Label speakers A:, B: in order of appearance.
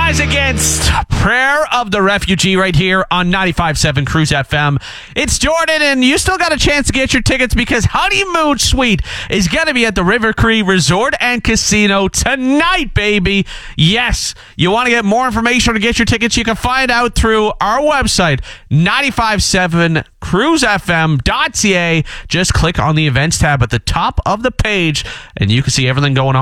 A: Rise Against Prayer of the Refugee right here on 95.7 Cruise FM. It's Jordan, and you still got a chance to get your tickets because Honeymoon Suite is going to be at the River Cree Resort and Casino tonight, baby. Yes, you want to get more information or to get your tickets, you can find out through our website, 957cruisefm.ca. Just click on the events tab at the top of the page, and you can see everything going on.